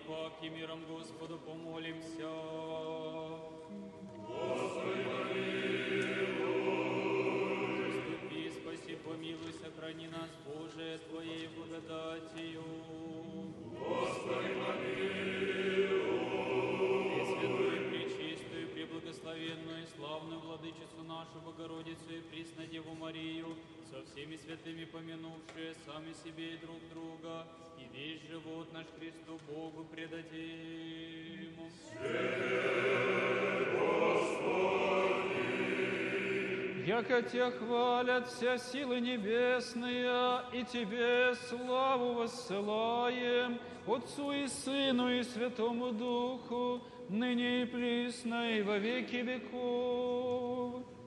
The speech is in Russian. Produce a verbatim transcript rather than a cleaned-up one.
паки миром Господу помолимся. Господи, Заступи, спаси, помилуй, сохрани нас, Боже, Твоей благодатью. Господи, Пресвятую, пречистую, преблагословенную, славную Владычицу нашу Богородицу и Преснодеву Деву Марию, со всеми святыми помянувшие сами себе и друг друга, и весь живот наш Христу Богу предадим. Яко Тебя хвалят вся силы небесные, и Тебе славу воссылаем, Отцу и Сыну и Святому Духу, ныне и присно и во веки веков.